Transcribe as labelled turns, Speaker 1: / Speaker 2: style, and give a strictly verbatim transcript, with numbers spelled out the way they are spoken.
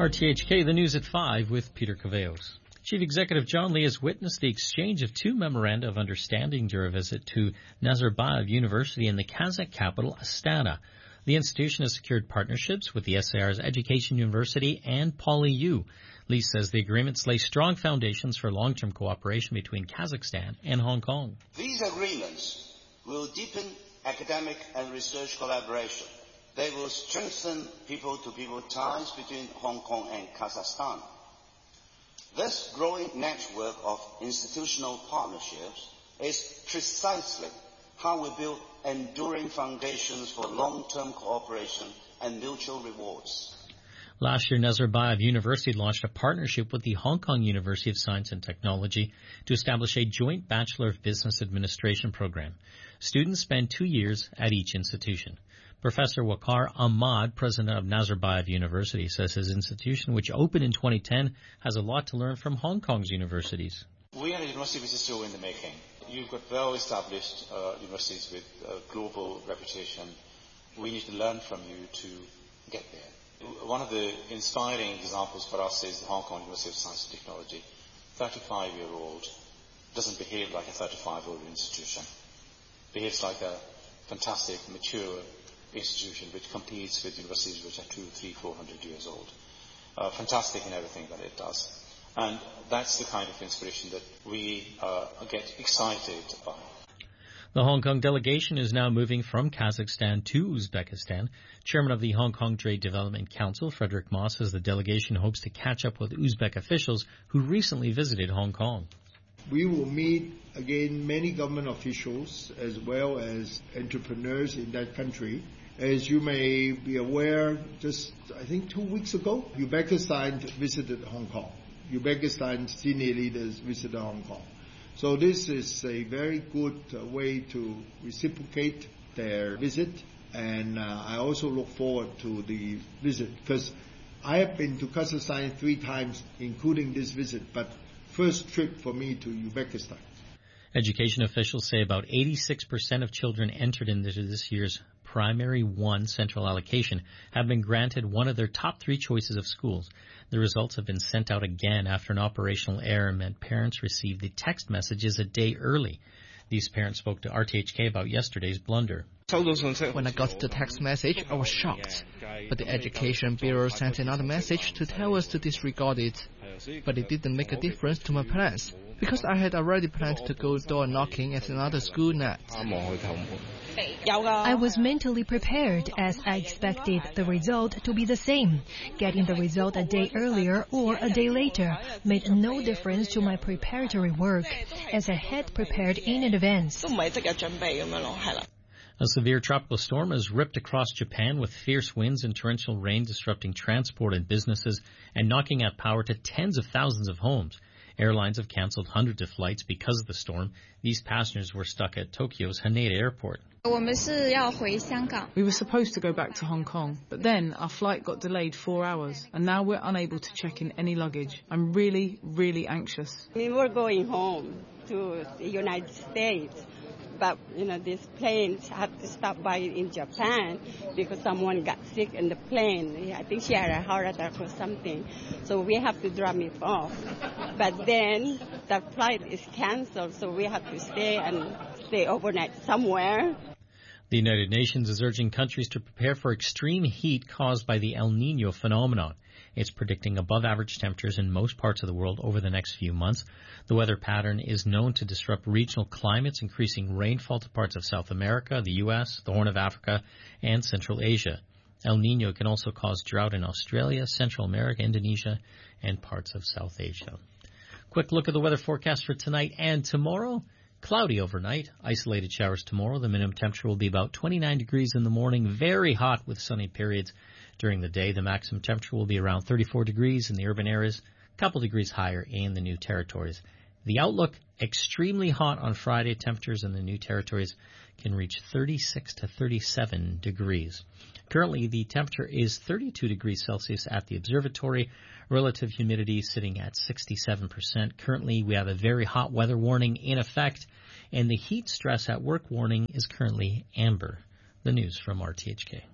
Speaker 1: R T H K, the news at five with Peter Caveos. Chief Executive John Lee has witnessed the exchange of two memoranda of understanding during a visit to Nazarbayev University in the Kazakh capital, Astana. The institution has secured partnerships with the S A R's Education University and PolyU. Lee says the agreements lay strong foundations for long-term cooperation between Kazakhstan and Hong Kong.
Speaker 2: These agreements will deepen academic and research collaboration. They will strengthen people-to-people ties between Hong Kong and Kazakhstan. This growing network of institutional partnerships is precisely how we build enduring foundations for long-term cooperation and mutual rewards.
Speaker 1: Last year, Nazarbayev University launched a partnership with the Hong Kong University of Science and Technology to establish a joint Bachelor of Business Administration program. Students spend two years at each institution. Professor Waqar Ahmad, president of Nazarbayev University, says his institution, which opened in twenty ten, has a lot to learn from Hong Kong's universities.
Speaker 3: We are a university which is still in the making. You've got well-established uh, universities with uh, global reputation. We need to learn from you to get there. One of the inspiring examples for us is the Hong Kong University of Science and Technology. thirty-five-year-old doesn't behave like a thirty-five-year-old institution. Behaves like a fantastic, mature institution which competes with universities which are two, three, four hundred years old. Uh, fantastic in everything that it does. And that's the kind of inspiration that we uh, get excited by.
Speaker 1: The Hong Kong delegation is now moving from Kazakhstan to Uzbekistan. Chairman of the Hong Kong Trade Development Council, Frederick Ma, says the delegation hopes to catch up with Uzbek officials who recently visited Hong Kong.
Speaker 4: We will meet again many government officials as well as entrepreneurs in that country. As you may be aware, just I think two weeks ago, Uzbekistan visited Hong Kong. Uzbekistan senior leaders visited Hong Kong. So this is a very good uh, way to reciprocate their visit, and uh, I also look forward to the visit because I have been to Kazakhstan three times, including this visit, but first trip for me to Uzbekistan.
Speaker 1: Education officials say about eighty-six percent of children entered into this year's Primary one Central Allocation have been granted one of their top three choices of schools. The results have been sent out again after an operational error meant parents received the text messages a day early. These parents spoke to R T H K about yesterday's blunder.
Speaker 5: When I got the text message, I was shocked. But the Education Bureau sent another message to tell us to disregard it. But it didn't make a difference to my plans, because I had already planned to go door knocking at another school next.
Speaker 6: I was mentally prepared as I expected the result to be the same. Getting the result a day earlier or a day later made no difference to my preparatory work, as I had prepared in advance.
Speaker 1: A severe tropical storm has ripped across Japan with fierce winds and torrential rain disrupting transport and businesses and knocking out power to tens of thousands of homes. Airlines have canceled hundreds of flights because of the storm. These passengers were stuck at Tokyo's Haneda Airport.
Speaker 7: We were supposed to go back to Hong Kong, but then our flight got delayed four hours, and now we're unable to check in any luggage. I'm really, really anxious.
Speaker 8: We were going home to the United States, but, you know, these planes have to stop by in Japan because someone got sick in the plane. I think she had a heart attack or something, so we have to drop it off. But then the flight is canceled, so we have to stay and stay overnight somewhere.
Speaker 1: The United Nations is urging countries to prepare for extreme heat caused by the El Niño phenomenon. It's predicting above-average temperatures in most parts of the world over the next few months. The weather pattern is known to disrupt regional climates, increasing rainfall to parts of South America, the U S, the Horn of Africa, and Central Asia. El Niño can also cause drought in Australia, Central America, Indonesia, and parts of South Asia. Quick look at the weather forecast for tonight and tomorrow. Cloudy overnight, isolated showers tomorrow. The minimum temperature will be about twenty-nine degrees in the morning, very hot with sunny periods during the day. The maximum temperature will be around thirty-four degrees in the urban areas, a couple degrees higher in the new territories. The outlook, extremely hot on Friday. Temperatures in the new territories can reach thirty-six to thirty-seven degrees. Currently, the temperature is thirty-two degrees Celsius at the observatory. Relative humidity sitting at sixty-seven percent. Currently, we have a very hot weather warning in effect, and the heat stress at work warning is currently amber. The news from R T H K.